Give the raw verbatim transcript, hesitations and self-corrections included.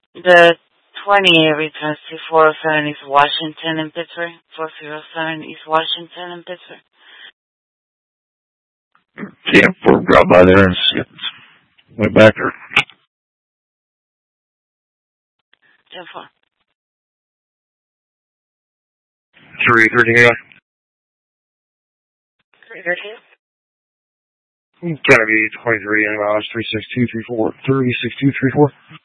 The twenty returns to four oh seven East Washington in Pittsburgh. four oh seven East Washington in Pittsburgh. Yeah, we'll drop by there and see it. Went back there. ten four. three thirteen. three thirteen? Gotta be twenty-three, and uh, three six two three four. three six two three four.